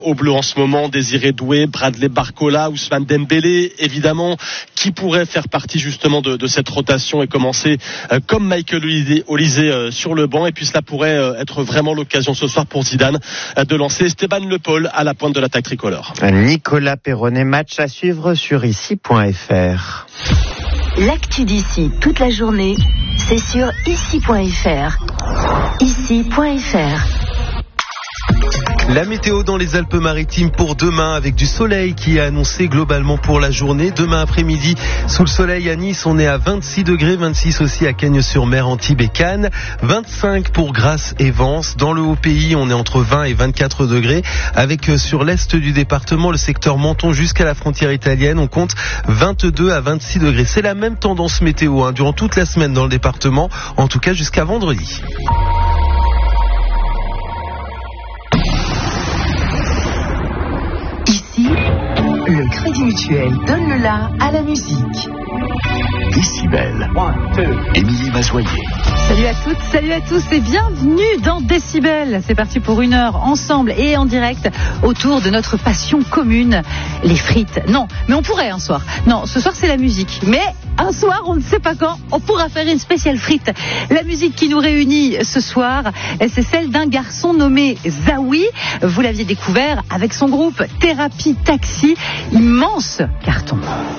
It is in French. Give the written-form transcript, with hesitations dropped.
Au bleu en ce moment, Désiré Doué, Bradley Barcola, Ousmane Dembélé, évidemment, qui pourrait faire partie justement de cette rotation et commencer comme Michael Olise sur le banc. Et puis cela pourrait être vraiment l'occasion ce soir pour Zidane de lancer Esteban Le Paul à la pointe de l'attaque tricolore. Nicolas Perronnet, match à suivre sur ici.fr. L'actu d'ici toute la journée, c'est sur ici.fr. Ici.fr. La météo dans les Alpes-Maritimes pour demain avec du soleil qui est annoncé globalement pour la journée. Demain après-midi, sous le soleil à Nice, on est à 26 degrés, 26 aussi à Cagnes-sur-Mer, Antibes et Cannes, 25 pour Grasse et Vence. Dans le Haut-Pays, on est entre 20 et 24 degrés avec sur l'est du département, le secteur Menton jusqu'à la frontière italienne, on compte 22 à 26 degrés. C'est la même tendance météo durant toute la semaine dans le département, en tout cas jusqu'à vendredi. Le Crédit Mutuel donne le la à la musique. Décibel. Émilie Mazoyer. Salut à toutes, salut à tous et bienvenue dans Décibel. C'est parti pour une heure ensemble et en direct autour de notre passion commune, les frites. Non, mais on pourrait un soir. Non, ce soir c'est la musique. Mais un soir, on ne sait pas quand, on pourra faire une spéciale frite. La musique qui nous réunit ce soir, c'est celle d'un garçon nommé Zawi. Vous l'aviez découvert avec son groupe Thérapie Taxi. Immense carton.